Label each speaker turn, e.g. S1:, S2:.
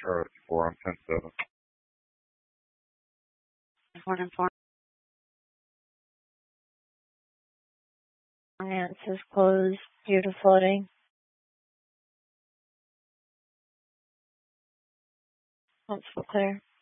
S1: Charlotte 4 on 10-7.
S2: Morning, four. Finance is closed due to flooding. Let's go clear.